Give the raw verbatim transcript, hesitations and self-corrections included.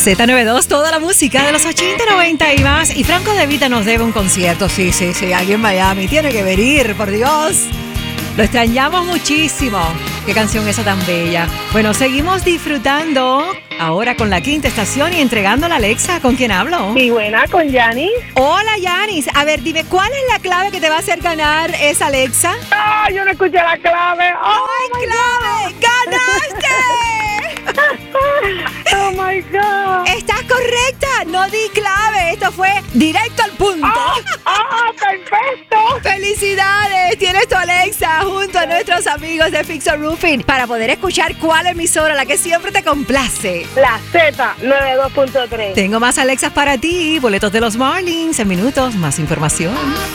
zeta noventa y dos, toda la música de los ochenta, noventa y más. Y Franco De Vita nos debe un concierto, sí, sí, sí, aquí en Miami. Tiene que venir, por Dios. Lo extrañamos muchísimo. Qué canción esa tan bella. Bueno, seguimos disfrutando ahora con la quinta estación y entregando la Alexa. ¿Con quién hablo? Sí, buena, con Yanis. Hola, Yanis. A ver, dime, ¿cuál es la clave que te va a hacer ganar esa Alexa? ¡Ah, yo no escuché la clave! ¡Oh, ¡Ay, clave! ¡Ganaste! ¡Oh, my God! Estás correcta, no di clave, esto fue directo al punto. ¡Ah, ah, perfecto! ¡Felicidades! Tienes tu Alexa junto a nuestros amigos de Fixer Roofing para poder escuchar cuál emisora, la que siempre te complace. La zeta noventa y dos punto tres. Tengo más Alexas para ti, boletos de los Marlins en minutos, más información.